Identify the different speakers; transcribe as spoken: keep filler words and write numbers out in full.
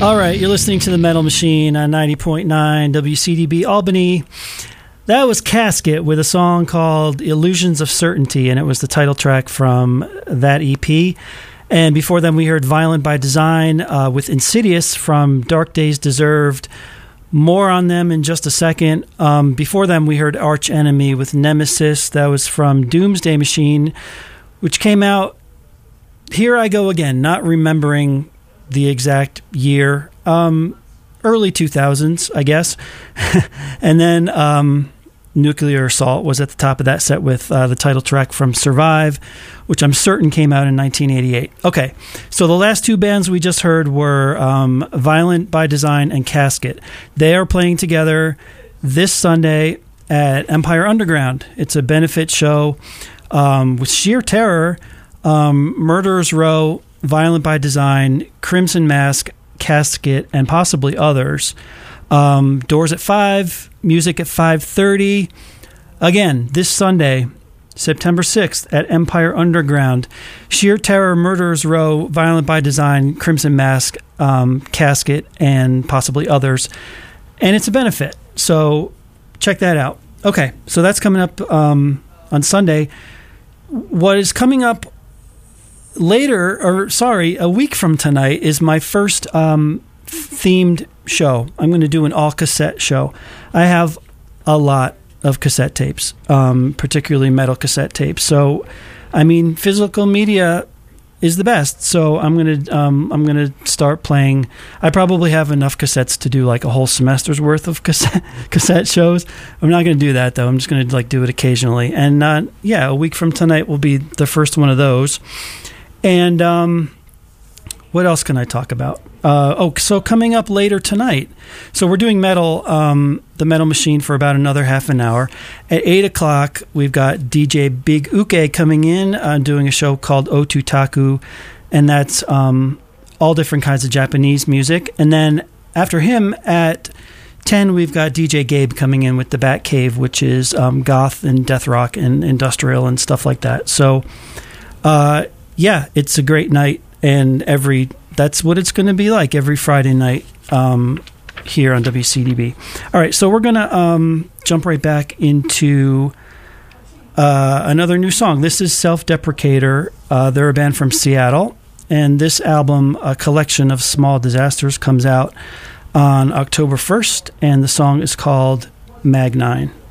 Speaker 1: All right, you're listening to The Metal Machine on ninety point nine W C D B Albany. That was Casket with a song called Illusions of Certainty, and it was the title track from that E P. And before then, we heard Violent by Design uh, with Insidious from Dark Days Deserved. More on them in just a second. Um, before them, we heard Arch Enemy with Nemesis. That was from Doomsday Machine, which came out, here I go again, not remembering the exact year, um, early two thousands, I guess. And then um, Nuclear Assault was at the top of that set with uh, the title track from Survive, which I'm certain came out in nineteen eighty-eight. Okay, so the last two bands we just heard were um, Violent by Design and Casket. They are playing together this Sunday at Empire Underground. It's a benefit show um, with Sheer Terror, um, Murderers Row, Violent by Design, Crimson Mask, Casket, and possibly others. Um, doors at five, music at five thirty. Again, this Sunday, September sixth, at Empire Underground. Sheer Terror, Murderers Row, Violent by Design, Crimson Mask, um, Casket, and possibly others. And it's a benefit, so check that out. Okay, so that's coming up um, on Sunday. What is coming up later, or sorry, a week from tonight, is my first um, themed show. I'm going to do an all-cassette show. I have a lot of cassette tapes, um, particularly metal cassette tapes. So, I mean, physical media is the best. So I'm going to um, I'm going to start playing. I probably have enough cassettes to do like a whole semester's worth of cassette cassette shows. I'm not going to do that though. I'm just going to like do it occasionally. And uh, yeah, a week from tonight will be the first one of those. And um, what else can I talk about? Uh, oh, so coming up later tonight. So we're doing metal, um, the Metal Machine, for about another half an hour. At eight o'clock, we've got D J Big Uke coming in, uh, doing a show called Otutaku, and that's um, all different kinds of Japanese music. And then after him at ten, we've got D J Gabe coming in with the Bat Cave, which is um, goth and death rock and industrial and stuff like that. So, uh, yeah, it's a great night, and every that's what it's going to be like every Friday night um, here on W C D B. All right, so we're going to um, jump right back into uh, another new song. This is Self-Deprecator. Uh, they're a band from Seattle, and this album, A Collection of Small Disasters, comes out on October first, and the song is called Mag nine.